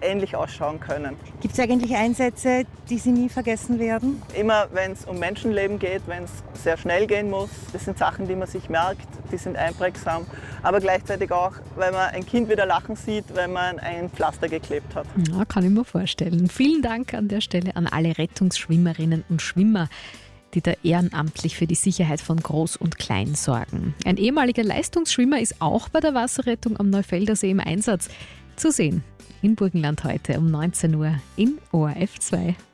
ähnlich ausschauen können. Gibt es eigentlich Einsätze, die Sie nie vergessen werden? Immer wenn es um Menschenleben geht, wenn es sehr schnell gehen muss, das sind Sachen, die man sich merkt, die sind einprägsam. Aber gleichzeitig auch, wenn man ein Kind wieder lachen sieht, wenn man ein Pflaster geklebt hat. Ja, kann ich mir vorstellen. Vielen Dank an der Stelle an alle Rettungsschwimmerinnen und Schwimmer, die da ehrenamtlich für die Sicherheit von Groß und Klein sorgen. Ein ehemaliger Leistungsschwimmer ist auch bei der Wasserrettung am Neufeldersee im Einsatz. Zu sehen in Burgenland heute um 19 Uhr in ORF 2.